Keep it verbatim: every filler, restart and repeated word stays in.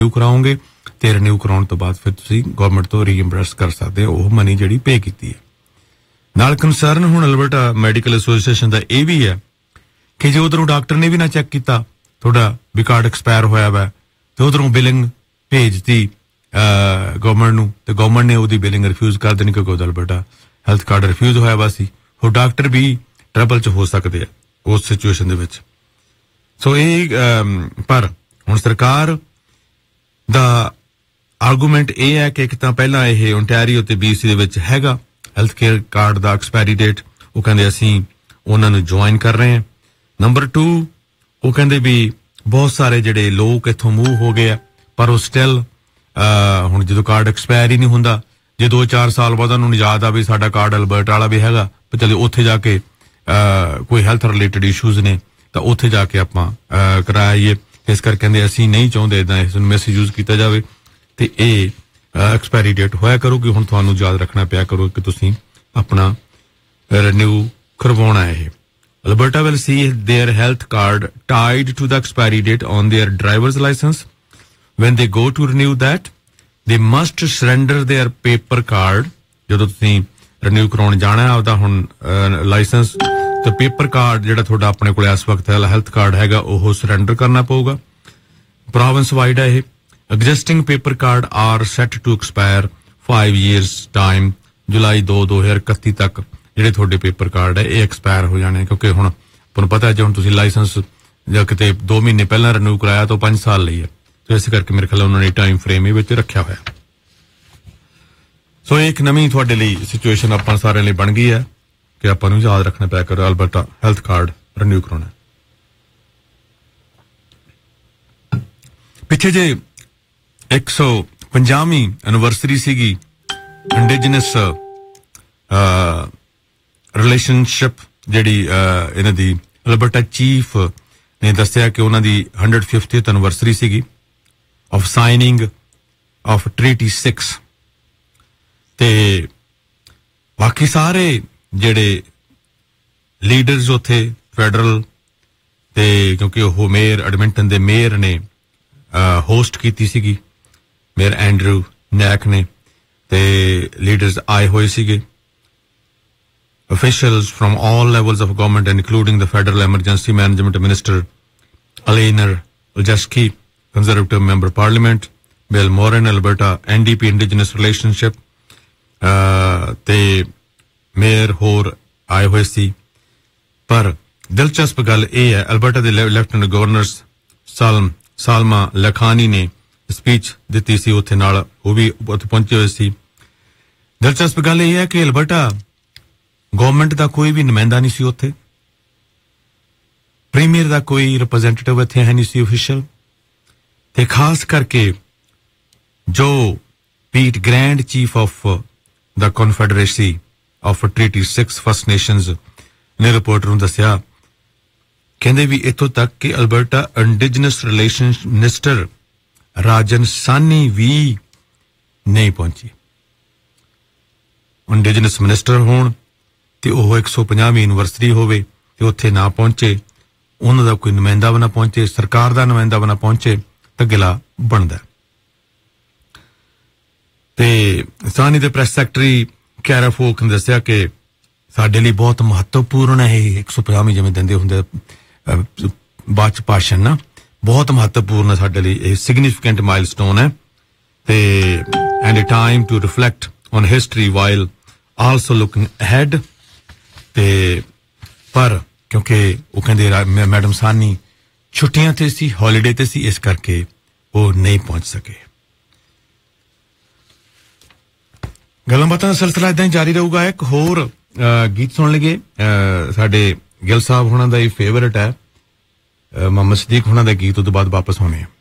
Renew ਕਰਾਓਗੇ ਤੇ renew ਕਰਾਉਣ ਤੋਂ ਬਾਅਦ ਫਿਰ ਤੁਸੀਂ ਗਵਰਨਮੈਂਟ ਤੋਂ ਰੀਇੰਬਰਸ ਕਰ ਸਕਦੇ ਹੋ ਉਹ ਮਨੀ ਜਿਹੜੀ ਪੇ ਕੀਤੀ ਹੈ। ਨਾਲ ਕੰਸਰਨ ਹੁਣ ਅਲਬਰਟਾ ਮੈਡੀਕਲ ਐਸੋਸੀਏਸ਼ਨ ਦਾ ਇਹ ਵੀ ਹੈ ਕਿ ਜੇ ਉਧਰੋਂ ਡਾਕਟਰ ਨੇ ਵੀ ਨਾ ਚੈੱਕ ਕੀਤਾ ਤੁਹਾਡਾ ਵੀ ਕਾਰਡ ਐਕਸਪਾਇਰ ਹੋਇਆ ਵਾ ਤੇ ਉਧਰੋਂ ਬਿਲਿੰਗ ਭੇਜਤੀ ਗਵਰਨਮੈਂਟ ਨੂੰ ਤੇ ਗਵਰਨਮੈਂਟ ਨੇ ਉਹਦੀ ਬਿਲਿੰਗ ਰਿਫਿਊਜ਼ ਕਰ ਦੇਣੀ ਕਿਉਂਕਿ ਉਹਦਾ ਅਲਬਰਟਾ ਹੈਲਥ ਕਾਰਡ ਰਿਫਿਊਜ਼ ਹੋਇਆ ਵਾ ਸੀ। ਉਹ ਡਾਕਟਰ ਵੀ ਟਰਬਲ 'ਚ ਹੋ ਸਕਦੇ ਆ ਉਸ ਸਿਚੁਏਸ਼ਨ ਦੇ ਵਿੱਚ। ਸੋ ਇਹ ਪਰ ਹੁਣ ਸਰਕਾਰ ਦਾ ਆਰਗੂਮੈਂਟ ਇਹ ਹੈ ਕਿ ਇੱਕ ਤਾਂ ਪਹਿਲਾਂ ਇਹ ਓਨਟਾਰੀਓ ਤੇ ਬੀਸੀ ਦੇ ਵਿੱਚ ਹੈਗਾ ਹੈਲਥ ਕੇਅਰ ਕਾਰਡ ਦਾ ਐਕਸਪਾਇਰੀ ਡੇਟ, ਉਹ ਕਹਿੰਦੇ ਅਸੀਂ ਉਹਨਾਂ ਨੂੰ ਜੁਆਇਨ ਕਰ ਰਹੇ ਹਾਂ। ਨੰਬਰ ਟੂ ਉਹ ਕਹਿੰਦੇ ਵੀ ਬਹੁਤ ਸਾਰੇ ਜਿਹੜੇ ਲੋਕ ਇੱਥੋਂ ਮੂਵ ਹੋ ਗਏ ਆ ਪਰ ਉਹ ਸਟਿਲ ਹੁਣ ਜਦੋਂ ਕਾਰਡ ਐਕਸਪਾਇਰ ਹੀ ਨਹੀਂ ਹੁੰਦਾ, ਜੇ ਦੋ ਚਾਰ ਸਾਲ ਬਾਅਦ ਉਹਨੂੰ ਯਾਦ ਆ ਵੀ ਸਾਡਾ ਕਾਰਡ ਅਲਬਰਟਾ ਵਾਲਾ ਵੀ ਹੈਗਾ ਪਰ ਚਲੋ ਉੱਥੇ ਜਾ ਕੇ ਕੋਈ ਹੈਲਥ ਰਿਲੇਟਡ ਇਸ਼ੂਜ਼ ਨੇ ਤਾਂ ਉੱਥੇ ਜਾ ਕੇ ਆਪਾਂ ਕਰਾਈਏ। ਇਸ ਕਰਕੇ ਕਹਿੰਦੇ ਅਸੀਂ ਨਹੀਂ ਚਾਹੁੰਦੇ ਇੱਦਾਂ ਇਸ ਨੂੰ ਮਿਸਯੂਜ਼ ਕੀਤਾ ਜਾਵੇ ਤੇ ਇਹ ਐਕਸਪਾਇਰੀ ਡੇਟ ਹੋਇਆ ਕਰੂਗੀ। ਹੁਣ ਤੁਹਾਨੂੰ ਯਾਦ ਰੱਖਣਾ ਪਿਆ ਕਰੋ ਕਿ ਤੁਸੀਂ ਆਪਣਾ ਰਿਨਿਊ ਕਰਵਾਉਣਾ ਹੈ। Alberta will see their health card tied to the expiry date on their driver's license. When they go to renew that, they must surrender their paper card. ਜਦੋਂ ਤੁਸੀਂ ਰਿਨਿਊ ਕਰਾਉਣ ਜਾਣਾ ਹੈ ਉਹਦਾ ਹੁਣ ਲਾਇਸੈਂਸ ਤੇ ਪੇਪਰ ਕਾਰਡ ਜਿਹੜਾ ਤੁਹਾਡਾ ਆਪਣੇ ਕੋਲ ਇਸ ਵਕਤ ਹੈਲਥ ਕਾਰਡ ਹੈਗਾ ਉਹ ਸਰੈਂਡਰ ਕਰਨਾ ਪਊਗਾ। ਪ੍ਰੋਵਿੰਸ ਵਾਈਡ ਹੈ ਇਹ। Existing paper card R set to expire five years time, ਜੁਲਾਈ ਦੋ ਦੋ ਹਜ਼ਾਰ ਇਕੱਤੀ ਤੱਕ ਜਿਹੜੇ ਤੁਹਾਡੇ ਪੇਪਰ ਕਾਰਡ ਹੈ ਇਹ ਐਕਸਪਾਇਰ ਹੋ ਜਾਣੇ ਕਿਉਂਕਿ ਹੁਣ ਤੁਹਾਨੂੰ ਪਤਾ ਜੇ ਹੁਣ ਤੁਸੀਂ ਲਾਇਸੈਂਸ ਜਾਂ ਕਿਤੇ ਦੋ ਮਹੀਨੇ ਪਹਿਲਾਂ ਰਿਨਿਊ ਕਰਾਇਆ ਤਾਂ ਪੰਜ ਸਾਲ ਲਈ ਹੈ ਤੇ ਇਸ ਕਰਕੇ ਮੇਰੇ ਖਿਆਲ ਉਹਨਾਂ ਨੇ ਟਾਈਮ ਫਰੇਮ ਇਹ ਵਿੱਚ ਰੱਖਿਆ ਹੋਇਆ। ਸੋ ਇੱਕ ਨਵੀਂ ਤੁਹਾਡੇ ਲਈ ਸਿਚੁਏਸ਼ਨ ਆਪਾਂ ਸਾਰਿਆਂ ਲਈ ਬਣ ਗਈ ਹੈ ਕਿ ਆਪਾਂ ਨੂੰ ਯਾਦ ਰੱਖਣਾ ਪਿਆ ਕਰ ਅਲਬਰਟਾ ਹੈਲਥ ਕਾਰਡ ਰਿਨਿਊ ਕਰਾਉਣਾ। ਪਿੱਛੇ ਜੇ ਇੱਕ ਸੌ ਪੰਜਾਹਵੀਂ ਐਨੀਵਰਸਰੀ ਸੀਗੀ ਇੰਡੀਜਨਸ ਰਿਲੇਸ਼ਨਸ਼ਿਪ ਜਿਹੜੀ ਇਹਨਾਂ ਦੀ ਅਲਬਰਟਾ ਚੀਫ ਨੇ ਦੱਸਿਆ ਕਿ ਉਹਨਾਂ ਦੀ one hundred fiftieth ਐਨੀਵਰਸਰੀ ਸੀਗੀ of signing of treaty six ਤੇ ਬਾਕੀ ਸਾਰੇ ਜਿਹੜੇ ਲੀਡਰਸ ਉੱਥੇ ਫੈਡਰਲ ਤੇ ਕਿਉਂਕਿ ਉਹ ਮੇਅਰ ਐਡਮਿੰਟਨ ਦੇ ਮੇਅਰ ਨੇ ਹੋਸਟ ਕੀਤੀ ਸੀਗੀ ਮੇਅਰ ਐਂਡਰੂ ਨੈਕ ਨੇ ਤੇ ਲੀਡਰਸ ਆਏ ਹੋਏ ਸੀਗੇ। Officials from all levels of government, including the Federal Emergency Management Minister Eleanor Olszewski, Conservative Member Parliament, Bill Moran, Alberta N D P Indigenous Relationship, ਤੇ mayor ਹੋਰ ਆਏ ਹੋਏ ਸੀ। ਪਰ ਦਿਲਚਸਪ ਗੱਲ ਇਹ ਹੈ ਅਲਬਰਟਾ ਦੇ ਲੈਫਟੀਨੈਂਟ ਗਵਰਨਰ ਸਾਲਮ ਸਾਲਮਾ ਲਖਾਨੀ ਨੇ ਸਪੀਚ ਦਿੱਤੀ ਸੀ ਉੱਥੇ ਨਾਲ ਉਹ ਵੀ ਉੱਥੇ ਪਹੁੰਚੇ ਹੋਏ ਸੀ। ਦਿਲਚਸਪ ਗੱਲ ਇਹ ਹੈ ਕਿ ਅਲਬਰਟਾ ਗਵਰਨਮੈਂਟ ਦਾ ਕੋਈ ਵੀ ਨੁਮਾਇੰਦਾ ਨਹੀਂ ਸੀ ਉੱਥੇ, ਪ੍ਰੀਮੀਅਰ ਦਾ ਕੋਈ ਰਿਪਰੈਜ਼ੈਂਟੇਟਿਵ ਇੱਥੇ ਹੈ ਨਹੀਂ ਸੀ ਅਫੀਸ਼ੀਅਲ ਤੇ ਖਾਸ ਕਰਕੇ ਜੋ ਪੀਟ grand chief of the ਕਨਫੈਡਰੇਸੀ of treaty six first nations ਨੇ ਰਿਪੋਰਟਰ ਨੂੰ ਦੱਸਿਆ ਕਹਿੰਦੇ ਵੀ ਇੱਥੋਂ ਤੱਕ ਕਿ ਅਲਬਰਟਾ ਇੰਡੀਜਨਸ ਰਿਲੇਸ਼ਨ ਮਿਨਿਸਟਰ ਰਾਜਨ ਸਾਨੀ ਵੀ ਨਹੀਂ ਪਹੁੰਚੀ। ਇੰਡੀਜਨਸ ਮਿਨਿਸਟਰ ਹੋਣ ਤੇ ਉਹ ਇੱਕ ਸੌ ਪੰਜਾਹਵੀਂ ਐਨੀਵਰਸਰੀ ਹੋਵੇ ਤੇ ਉੱਥੇ ਨਾ ਪਹੁੰਚੇ, ਉਹਨਾਂ ਦਾ ਕੋਈ ਨੁਮਾਇੰਦਾ ਵੀ ਨਾ ਪਹੁੰਚੇ, ਸਰਕਾਰ ਦਾ ਨੁਮਾਇੰਦਾ ਵੀ ਨਾ ਪਹੁੰਚੇ ਤਾਂ ਗਿਲਾ ਬਣਦਾ। ਤੇ ਸਾਨੀ ਦੇ ਪ੍ਰੈਸ ਸੈਕਟਰੀ ਕੈਰਾ ਫੋਕ ਨੇ ਦੱਸਿਆ ਕਿ ਸਾਡੇ ਲਈ ਬਹੁਤ ਮਹੱਤਵਪੂਰਨ ਹੈ ਇਹ ਇੱਕ ਸੌ ਪੰਜਾਹਵੀਂ ਜਿਵੇਂ ਦਿੰਦੇ ਹੁੰਦੇ ਬਾਅਦ ਚ ਭਾਸ਼ਣ ਨਾ ਬਹੁਤ ਮਹੱਤਵਪੂਰਨ ਹੈ ਸਾਡੇ ਲਈ ਇਹ ਸਿਗਨੀਫੀਕੈਂਟ ਮਾਈਲਸਟੋਨ ਹੈ ਤੇ and a time to reflect on history while also looking ahead. ਤੇ ਪਰ ਕਿਉਂਕਿ ਉਹ ਕਹਿੰਦੇ ਮੈਡਮ ਸਾਨੀ ਛੁੱਟੀਆਂ ਤੇ ਸੀ, ਹੌਲੀਡੇ ਤੇ ਸੀ, ਇਸ ਕਰਕੇ ਉਹ ਨਹੀਂ ਪਹੁੰਚ ਸਕੇ। ਗੱਲਾਂ ਬਾਤਾਂ ਦਾ ਸਿਲਸਿਲਾ ਏਦਾਂ ਹੀ ਜਾਰੀ ਰਹੂਗਾ। ਇੱਕ ਹੋਰ ਗੀਤ ਸੁਣ ਲਈਏ, ਸਾਡੇ ਗਿੱਲ ਸਾਹਿਬ ਹੋਣਾ ਦਾ ਇਹ ਫੇਵਰਟ ਹੈ, ਮੁਹੰਮਦ ਸਦੀਕ ਹੋਣਾ ਦਾ ਗੀਤ, ਉਹ ਤੋਂ ਬਾਅਦ ਵਾਪਸ ਹੋਣੇ ਆ।